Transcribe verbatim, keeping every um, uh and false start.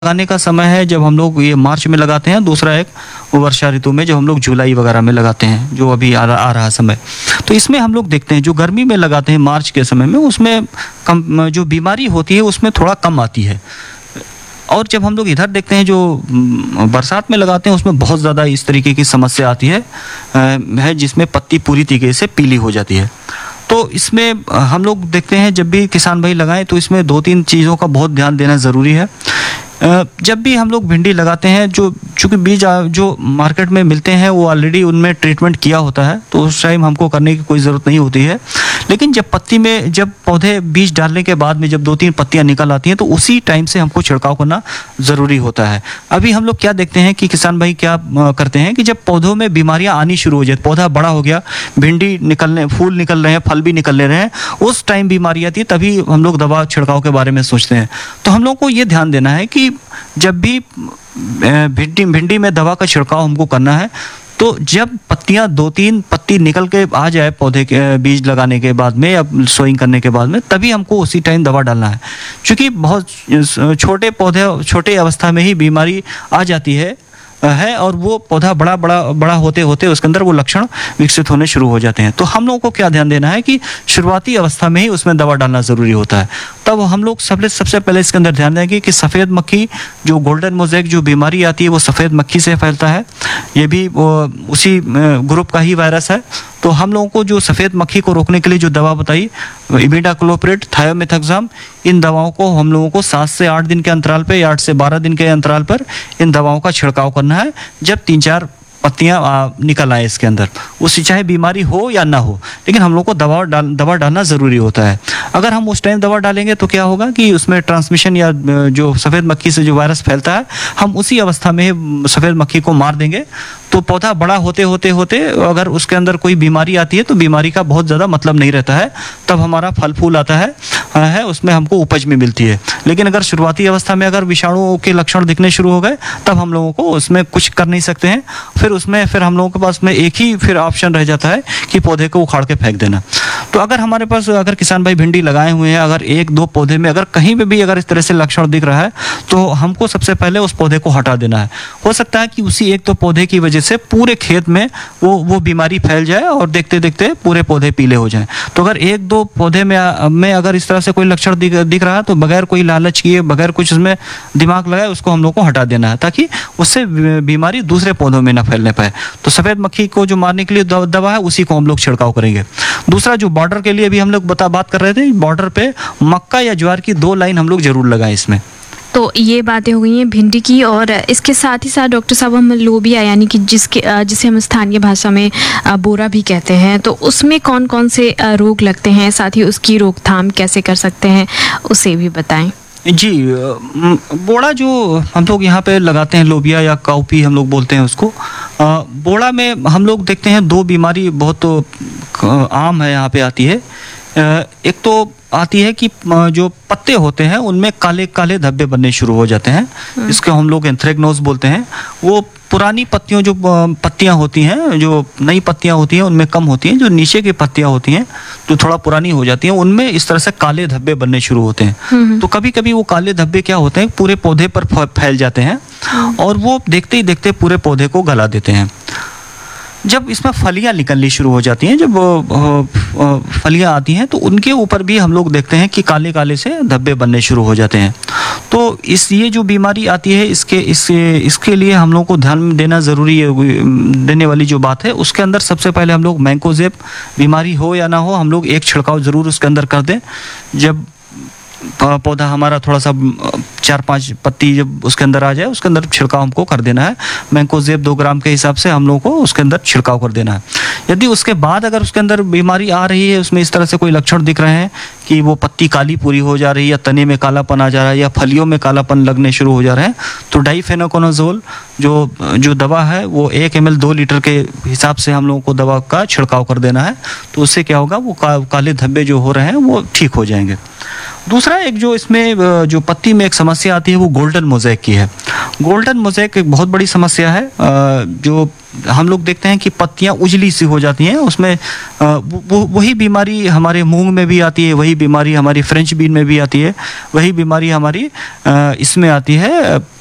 लगाने का समय है जब हम लोग ये मार्च में लगाते हैं, दूसरा एक वर्षा ऋतु में जब हम लोग जुलाई वगैरह में लगाते हैं, जो अभी आ, आ रहा समय। तो इसमें हम लोग देखते हैं जो गर्मी में लगाते हैं मार्च के समय में, उसमें कम जो बीमारी होती है उसमें थोड़ा कम आती है। और जब हम लोग इधर देखते हैं जो बरसात में लगाते हैं उसमें बहुत ज़्यादा इस तरीके की समस्या आती है है जिसमें पत्ती पूरी तरीके से पीली हो जाती है। तो इसमें हम लोग देखते हैं जब भी किसान भाई लगाएं तो इसमें दो तीन चीज़ों का बहुत ध्यान देना ज़रूरी है। जब भी हम लोग भिंडी लगाते हैं, जो चूँकि बीज जो मार्केट में मिलते हैं वो ऑलरेडी उनमें ट्रीटमेंट किया होता है, तो उस टाइम हमको करने की कोई ज़रूरत नहीं होती है। लेकिन जब पत्ती में जब पौधे बीज डालने के बाद में जब दो तीन पत्तियां निकल आती हैं तो उसी टाइम से हमको छिड़काव करना ज़रूरी होता है। अभी हम लोग क्या देखते हैं कि किसान भाई क्या करते हैं कि जब पौधों में बीमारियां आनी शुरू हो जाए, पौधा बड़ा हो गया, भिंडी निकलने फूल निकल रहे हैं, फल भी निकल ले रहे हैं, उस टाइम बीमारी आती है, तभी हम लोग दवा छिड़काव के बारे में सोचते हैं। तो हम लोग को ये ध्यान देना है कि जब भी भिंडी भिंडी में दवा का छिड़काव हमको करना है तो जब पत्तियां दो तीन पत्ती निकल के आ जाए पौधे के बीज लगाने के बाद में या सोइंग करने के बाद में, तभी हमको उसी टाइम दवा डालना है। क्योंकि बहुत छोटे पौधे छोटे अवस्था में ही बीमारी आ जाती है है और वो पौधा बड़ा बड़ा बड़ा होते होते उसके अंदर वो लक्षण विकसित होने शुरू हो जाते हैं। तो हम लोगों को क्या ध्यान देना है कि शुरुआती अवस्था में ही उसमें दवा डालना ज़रूरी होता है। तब हम लोग सबसे सबसे पहले इसके अंदर ध्यान देंगे कि सफ़ेद मक्खी जो गोल्डन मोज़ेक जो बीमारी आती है वो सफ़ेद मक्खी से फैलता है, ये भी वो उसी ग्रुप का ही वायरस है। तो हम लोगों को जो सफ़ेद मक्खी को रोकने के लिए जो दवा बताई, इमिडाक्लोप्रिड, थायोमेथाक्साम, इन दवाओं को हम लोगों को सात से आठ दिन के अंतराल पे या आठ से बारह दिन के अंतराल पर इन दवाओं का छिड़काव करना है जब तीन चार पत्तियां निकल आए इसके अंदर, उससे चाहे बीमारी हो या ना हो, लेकिन हम लोग को दवा डाल दवा डालना ज़रूरी होता है। अगर हम उस टाइम दवा डालेंगे तो क्या होगा कि उसमें ट्रांसमिशन या जो सफ़ेद मक्खी से जो वायरस फैलता है, हम उसी अवस्था में सफ़ेद मक्खी को मार देंगे। तो पौधा बड़ा होते होते होते अगर उसके अंदर कोई बीमारी आती है तो बीमारी का बहुत ज़्यादा मतलब नहीं रहता है, तब हमारा फल फूल आता है है उसमें हमको उपज में मिलती है। लेकिन अगर शुरुआती अवस्था में अगर विषाणुओं के लक्षण दिखने शुरू हो गए तब हम लोगों को उसमें कुछ कर नहीं सकते हैं। फिर उसमें फिर हम लोगों के पास में एक ही फिर ऑप्शन रह जाता है कि पौधे को उखाड़ के फेंक देना। तो अगर हमारे पास अगर किसान भाई भिंडी लगाए हुए हैं, अगर एक दो पौधे में अगर कहीं पे भी अगर इस तरह से लक्षण दिख रहा है तो हमको सबसे पहले उस पौधे को हटा देना है। हो सकता है कि उसी एक तो पौधे की वजह से पूरे खेत में वो वो बीमारी फैल जाए और देखते देखते पूरे पौधे पीले हो जाएं। तो अगर एक दो पौधे में में अगर इस तरह से कोई लक्षण दिख दिख रहा है तो बगैर कोई लालच किए, बगैर कुछ उसमें दिमाग लगाए, उसको हम लोग को हटा देना है ताकि उससे बीमारी दूसरे पौधों में ना फैलने पाए। तो सफ़ेद मक्खी को जो मारने के लिए दवा है उसी को हम लोग छिड़काव करेंगे। दूसरा जो बॉर्डर के लिए भी हम लोग बता बात कर रहे थे, बॉर्डर पे मक्का या ज्वार की दो लाइन हम लोग जरूर लगाएं इसमें। तो ये बातें हो गई हैं भिंडी की, और इसके साथ ही साथ डॉक्टर साहब हम लोबिया यानी कि जिसके जिसे हम स्थानीय भाषा में बोरा भी कहते हैं, तो उसमें कौन कौन से रोग लगते हैं, साथ ही उसकी रोकथाम कैसे कर सकते हैं उसे भी बताएं। जी, बोड़ा जो हम लोग यहाँ पे लगाते हैं, लोबिया या काउपी हम लोग बोलते हैं उसको। बोड़ा में हम लोग देखते हैं दो बीमारी बहुत आम है यहाँ पे आती है। एक तो आती है कि जो पत्ते होते हैं उनमें काले काले धब्बे बनने शुरू हो जाते हैं, इसको हम लोग एंथ्रेक्नोज बोलते हैं। वो पुरानी पत्तियों जो पत्तियां होती हैं, जो नई पत्तियां होती हैं उनमें कम होती हैं, जो नीचे की पत्तियां होती हैं जो थोड़ा पुरानी हो जाती हैं उनमें इस तरह से काले धब्बे बनने शुरू होते हैं। तो कभी कभी वो काले धब्बे क्या होते हैं, पूरे पौधे पर फैल जाते हैं और वो देखते ही देखते पूरे पौधे को गला देते हैं। जब इसमें फलियां निकलनी शुरू हो जाती हैं, जब फलियां आती हैं तो उनके ऊपर भी हम लोग देखते हैं कि काले काले से धब्बे बनने शुरू हो जाते हैं। तो इस ये जो बीमारी आती है इसके इसके इसके लिए हम लोग को ध्यान देना ज़रूरी है। देने वाली जो बात है उसके अंदर सबसे पहले हम लोग मैंकोजेब, बीमारी हो या ना हो, हम लोग एक छिड़काव ज़रूर उसके अंदर कर दें। जब पौधा हमारा थोड़ा सा चार पांच पत्ती जब उसके अंदर आ जाए उसके अंदर छिड़काव हमको कर देना है। मैंकोजेब दो ग्राम के हिसाब से हम लोगों को उसके अंदर छिड़काव कर देना है। यदि उसके बाद अगर उसके अंदर बीमारी आ रही है, उसमें इस तरह से कोई लक्षण दिख रहे हैं कि वो पत्ती काली पूरी हो जा रही है या तने में कालापन आ जा रहा है या फलियों में कालापन लगने शुरू हो जा रहे हैं, तो डाइफेनोकोनाजोल जो जो दवा है वो एक एम एल दो लीटर के हिसाब से हम लोगों को दवा का छिड़काव कर देना है। तो उससे क्या होगा, वो का, काले धब्बे जो हो रहे हैं वो ठीक हो जाएंगे। दूसरा एक जो इसमें जो पत्ती में एक समस्या आती है वो गोल्डन मोज़ेक की है। गोल्डन मोज़ेक एक बहुत बड़ी समस्या है, अ, जो हम लोग देखते हैं कि पत्तियां उजली सी हो जाती हैं उसमें। अ, वो वो- वही बीमारी हमारे मूंग में भी आती है, वही बीमारी हमारी फ्रेंच बीन में भी आती है, वही बीमारी हमारी अ, इसमें आती है